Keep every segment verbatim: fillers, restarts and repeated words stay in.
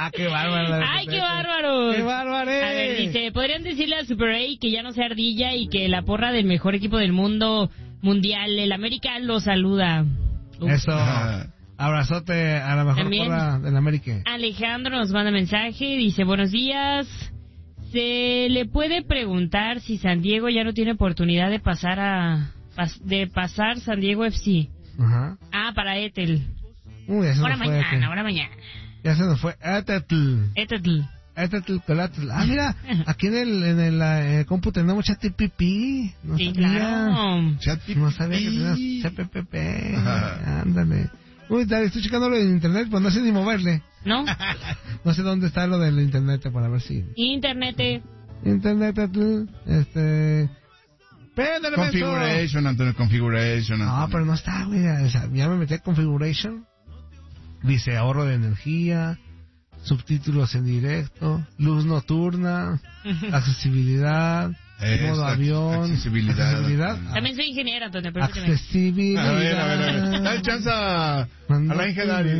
Ah, qué bárbaro. ¡Ay, qué bárbaro! ¡Qué bárbaro! A ver, dice, ¿podrían decirle a Super A que ya no sea ardilla y que la porra del mejor equipo del mundo mundial, el América, lo saluda? Uf. Eso. Abrazote a la mejor También, porra del América. Alejandro nos manda mensaje, dice, buenos días. Se le puede preguntar si San Diego ya no tiene oportunidad de pasar a de pasar San Diego F C. Ajá. Ah, para Etel. Uy, eso ahora no fue mañana, Etel. ahora mañana. Ya se nos fue Etetl. Etetl. Etetl, Colatl. Ah, mira, aquí en el, en el eh, compu tenemos ChatGPT. No sí, sabía. Claro. ChatGPT. No sabía que tenías C P P P. Ándale. Uy, dale, estoy checando lo del internet, pues no sé ni moverle. ¿No? No sé dónde está lo del internet para ver si... Internet. Internet, este... Péndale, Configuration, menso. Antonio, configuration. Antonio. No, pero no está, güey. O sea, ya me metí a configuration. Dice ahorro de energía, subtítulos en directo, luz nocturna, accesibilidad... Es modo avión, accesibilidad. accesibilidad. También soy ingeniera, Antonio. Accesibilidad. A ver, a ver, a ver. Dale chance a, a la ingeniera.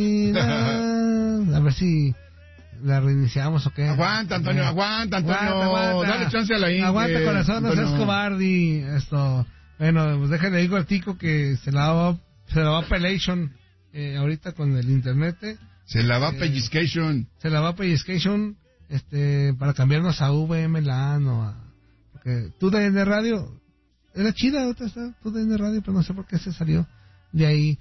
A ver si la reiniciamos o qué. Aguanta, Antonio, aguanta, Antonio. Aguanta, aguanta. Dale chance a la ingeniera. Aguanta, corazón, no seas cobarde. Esto. Bueno, pues déjale, digo al Tico que se la va, se la va a Pelation eh, ahorita con el internet. Eh. Se la va a eh, Pellizcation. Se la va a Pellizcation este, para cambiarnos a V M LAN o a... Porque T U D N Radio era chida, otra está T U D N Radio, pero no sé por qué se salió de ahí.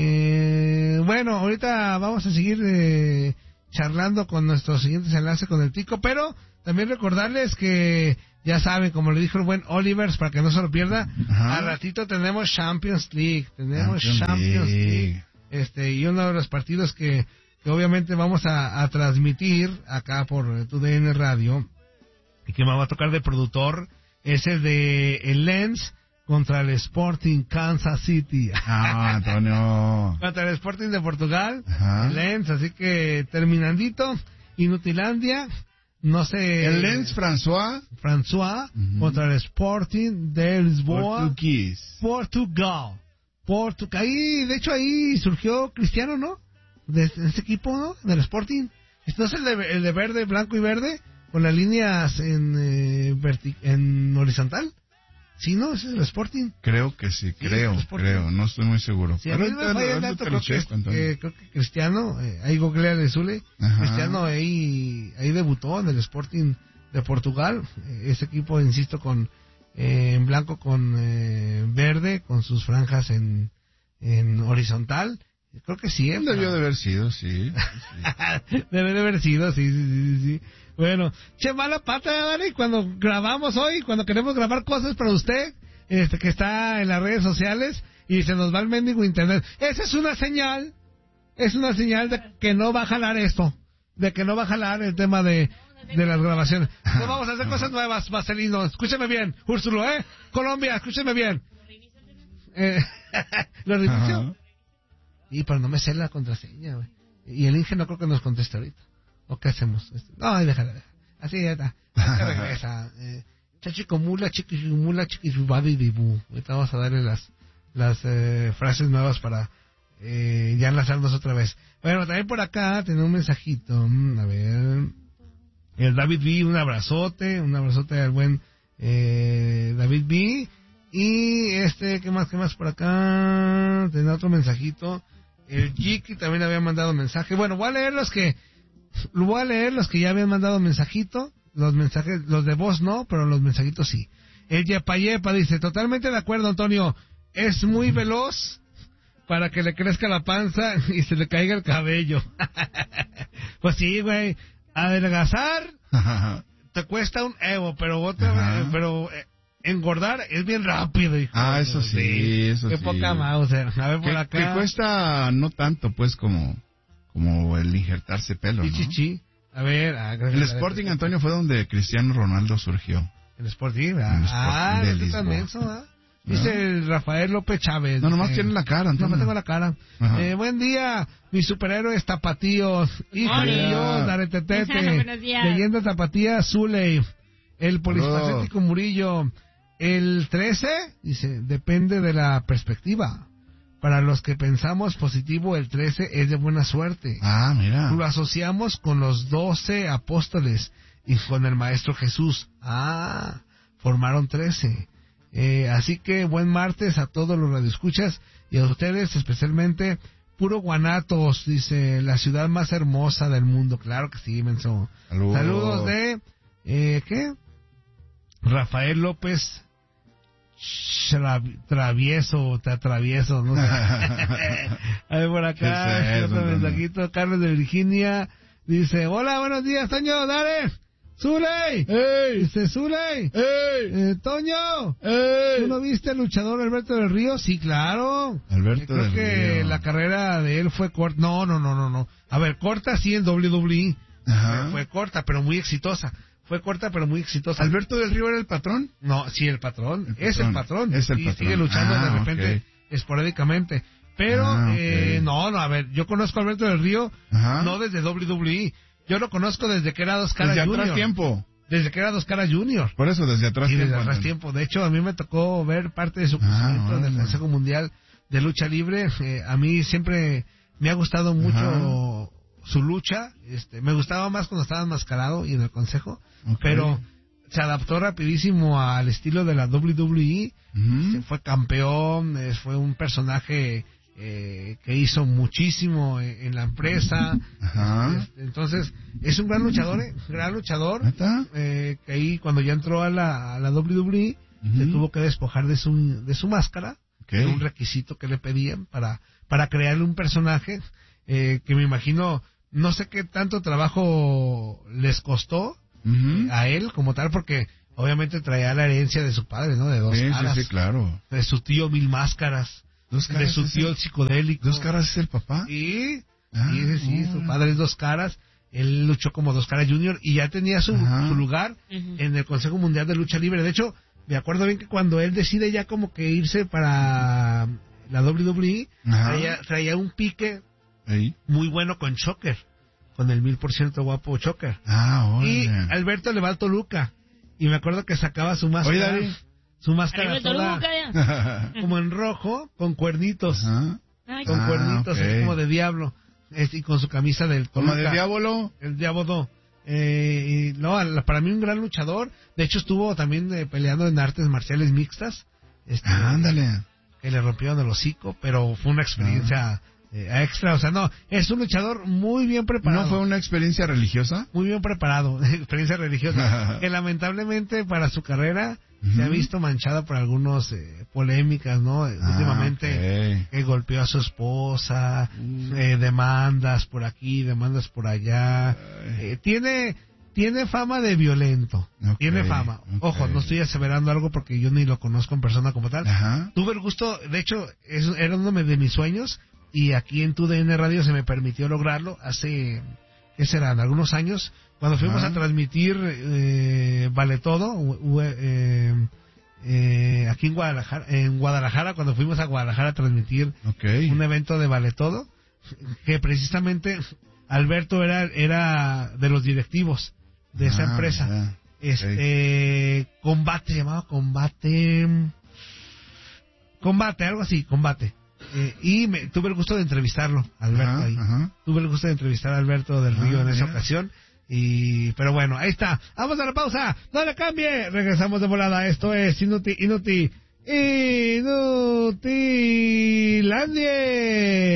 Eh, bueno, ahorita vamos a seguir eh, charlando con nuestros siguientes enlaces con el Tico, pero también recordarles que ya saben, como le dijo el buen Olivers, para que no se lo pierda, Ajá. al ratito tenemos Champions League, tenemos Champions, Champions League. League, este y uno de los partidos que, que obviamente vamos a, a transmitir acá por T U D N Radio, y que me va a tocar de productor, es el de el Lens contra el Sporting Kansas City. Ah, Antonio. Contra el Sporting de Portugal, Ajá. el Lens, así que terminandito, Inutilandia, no sé... El Lens François. François, uh-huh. contra el Sporting de Lisboa. Portugués. Portugal. Portugal. Ahí, de hecho, ahí surgió Cristiano, ¿no? De, de ese equipo, ¿no? Del Sporting. ¿Esto es el de, el de verde, blanco y verde? Con las líneas en, eh, verti- en horizontal. ¿Sí, no? ¿Ese es el Sporting? Creo que sí, sí creo, creo. No estoy muy seguro. Sí, a mí no me falla el dato, creo que, que, creo que Cristiano, eh, ahí googleale Zule, Cristiano ahí, ahí debutó en el Sporting de Portugal. Eh, ese equipo, insisto, con eh, en blanco con eh, verde, con sus franjas en, en horizontal. Creo que sí, ¿eh? Debió de haber sido, sí. sí. Debe de haber sido, sí, sí, sí, sí. Bueno, che, mala pata, Dani, cuando grabamos hoy, cuando queremos grabar cosas para usted, este, que está en las redes sociales, y se nos va el mendigo internet. Esa es una señal, es una señal de que no va a jalar esto, de que no va a jalar el tema de, de las grabaciones. No vamos a hacer cosas nuevas, Marcelino, escúcheme bien, Úrsulo, ¿eh? Colombia, escúcheme bien. Eh, ¿Lo reinicio? Y pero no me sé la contraseña, güey. Y el Inge no creo que nos conteste ahorita. ¿O qué hacemos? No, déjala, déjala. Así ya está. Ya regresa. Eh, chachicomula, chiquimula, chiquisubadi, dibu. Ahorita vamos a darle las las eh, frases nuevas para eh, ya enlazarnos otra vez. Bueno, también por acá tenemos un mensajito. A ver. El David B, un abrazote. Un abrazote al buen eh, David B. Y este, ¿qué más, qué más por acá? Tenía otro mensajito. El Jiki también había mandado mensaje. Bueno, voy a leer los que... Voy a leer los que ya habían mandado mensajito. Los mensajes, los de voz no, pero los mensajitos sí. El Yepa Yepa dice, totalmente de acuerdo, Antonio. Es muy veloz para que le crezca la panza y se le caiga el cabello. Pues sí, güey. Adelgazar te cuesta un evo, pero otra, pero... Eh, engordar es bien rápido, hijo. Ah, eso sí, sí. eso Qué sí. poca mouse. A ver por que, acá. Que cuesta no tanto, pues, como como el injertarse pelo, ¿no? Chichichi. A ver. Ah, el Sporting, ver, Antonio, fue donde Cristiano Ronaldo surgió. El Sporting, ah, ah no es tan menso, ¿ah? Dice ¿no? el Rafael López Chávez. No, nomás eh, tiene la cara, Antonio. No, me tengo la cara. Eh, buen día, mis superhéroes tapatíos. Hijo de Dios, Daretetete. Leyenda tapatía, Zuley. El polifacético Murillo. El trece, dice, depende de la perspectiva. Para los que pensamos positivo, el trece es de buena suerte. Ah, mira. Lo asociamos con los doce apóstoles y con el Maestro Jesús. Ah, formaron trece. Eh, así que buen martes a todos los radioescuchas y a ustedes especialmente. Puro Guanatos, dice, la ciudad más hermosa del mundo. Claro que sí, menso. Saludos. Saludos de, eh, ¿qué? Rafael López Tra- Travieso, te atravieso, no sé. A ver, por acá, ¿Qué es eso, otro no? mensajito. Carlos de Virginia dice, hola, buenos días, Toño, dale. Zuley. ¡Ey! Dice, Zuley. ¡Ey! Eh, Toño. ¡Ey! ¿Tú no viste al luchador Alberto del Río? Sí, claro. Alberto Creo del que Río. la carrera de él fue corta. No, no, no, no, no. A ver, corta sí en doble u doble u E. Ajá. Fue corta, pero muy exitosa. Fue corta, pero muy exitosa. ¿Alberto del Río era el patrón? No, sí, el patrón. El Es el patrón. patrón. Es el y patrón. sigue luchando Ah, de repente, ok. esporádicamente. Pero, Ah, ok. eh, no, no, a ver, yo conozco a Alberto del Río, Ajá. no desde doble u doble u E. Yo lo conozco desde que era Dos Caras Desde Junior. atrás tiempo. Desde que era Dos Caras Junior. Por eso, desde atrás Sí, tiempo. desde atrás entonces. tiempo. De hecho, a mí me tocó ver parte de su Ah, crecimiento órale. del Consejo Mundial de Lucha Libre. Eh, a mí siempre me ha gustado mucho su lucha. Este, me gustaba más cuando estaba enmascarado y en el Consejo. Ok. Pero se adaptó rapidísimo al estilo de la doble u doble u E. Ujú. Se fue campeón, eh, fue un personaje eh, que hizo muchísimo en, en la empresa. Ajá. Este, entonces, es un gran luchador, eh, gran luchador. ¿Neta? Eh, que ahí cuando ya entró a la, a la doble u doble u E, Ujú. se tuvo que despojar de su, de su máscara, Ok. de un requisito que le pedían para, para crearle un personaje eh, que me imagino, no sé qué tanto trabajo les costó Ujú. a él como tal, porque obviamente traía la herencia de su padre, ¿no? De dos Sí, sí, caras, sí, claro. de su tío Mil Máscaras, Dos de caras su es tío el- el psicodélico. ¿Dos caras es el papá? Y, Ah, sí, sí, sí, su órale. padre es Dos Caras, él luchó como Dos Caras Junior y ya tenía su, Ajá. su lugar Ujú. en el Consejo Mundial de Lucha Libre. De hecho, me acuerdo bien que cuando él decide ya como que irse para la doble u doble u E, Ajá. traía, traía un pique Ahí. muy bueno con Choker, con el mil por ciento guapo Choker. Ah, Y órale. Alberto le va al Toluca. Y me acuerdo que sacaba su máscara. Oye, Dari. Su máscara Arriba el toda Toluca, ya. como en rojo, con cuernitos. Ajá. Ay, Con Ah, cuernitos, ok. así como de diablo. Es- y con su camisa del Como Toluca. de diablo. El Diablo. Eh, y, no, al- para mí un gran luchador. De hecho, estuvo también eh, peleando en artes marciales mixtas. Este, Ah, ándale. Que le rompieron el hocico, pero fue una experiencia eh, extra. O sea, no, es un luchador muy bien preparado. ¿No fue una experiencia religiosa? Muy bien preparado, experiencia religiosa, que lamentablemente para su carrera se ha Ujú. visto manchada por algunas eh, polémicas, ¿no? Eh, Ah, Últimamente ok. que golpeó a su esposa, Mm. eh, demandas por aquí, demandas por allá. Eh, tiene tiene fama de violento, Ok, tiene fama. ok. Ojo, no estoy aseverando algo porque yo ni lo conozco en persona como tal. Ajá. Tuve el gusto, de hecho, es, era uno de mis sueños y aquí en tu D N Radio se me permitió lograrlo hace, ¿qué serán? Algunos años, cuando fuimos Ajá. a transmitir eh, Vale Todo, u- u- eh, eh, aquí en Guadalajara, en Guadalajara, cuando fuimos a Guadalajara a transmitir Ok. un evento de Vale Todo, que precisamente Alberto era, era de los directivos de esa Ah, empresa. ya. Este, combate, llamado combate, combate, algo así, combate. Eh, y me, tuve el gusto de entrevistarlo, Alberto, Ajá, ahí. ajá. Tuve el gusto de entrevistar a Alberto del Ah, Río en esa mira. ocasión. Y, pero bueno, ahí está. Vamos a la pausa. No le cambie. Regresamos de volada. Esto es Inuti, Inuti, Inutilandia.